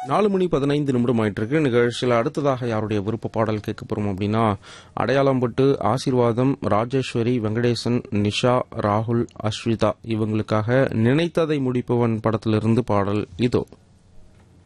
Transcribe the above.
4:15 ஆயிட்டிருக்கு. நிகழ்ச்சியில் அடுத்ததாக யாருடைய விருப்ப பாடல் கேட்க போறோம் அப்படின்னா, அடையாளம்பட்டு ஆசீர்வாதம், ராஜேஸ்வரி, வெங்கடேசன், நிஷா, ராகுல், அஸ்விதா இவங்களுக்காக நினைத்ததை முடிப்பவன் படத்திலிருந்து பாடல் இதோ.